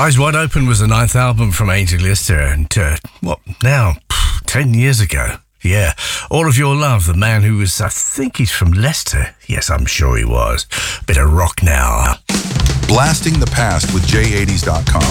Eyes Wide Open was the ninth album from Angel Lister, and what now? 10 years ago. Yeah, All of Your Love, the man who was, I think he's from Leicester. Yes, I'm sure he was. Bit of rock now. Blasting the Past with J80s.com.